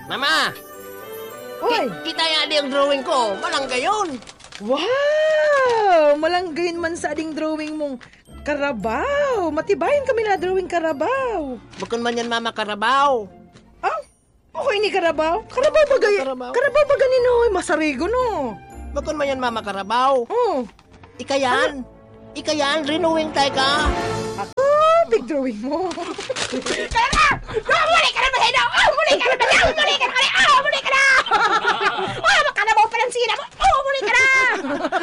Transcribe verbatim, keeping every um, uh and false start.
Mama! Oy! Ki- kita yan di ang drawing ko. Malang gayon. Wow! Malanggayin man sa ading drawing mong karabaw. Matibayan kami na drawing karabaw. Bukon man yan, Mama, karabaw. Ah, okay ni karabaw? Karabaw ba gay? Karabaw. Karabaw ba ganino? Masarigo no. Bukon man yan, Mama, karabaw. Oh, Ika yan. Ika yan, renewing tayo ka. ako, big drawing mo. Kaya na! Oh, muli ka na mahina! Oh, muli ka na mahina! Muli ka na! Oh, muli ka na! Oh, makanabaw pa lang sina mo! Oh, muli ka na!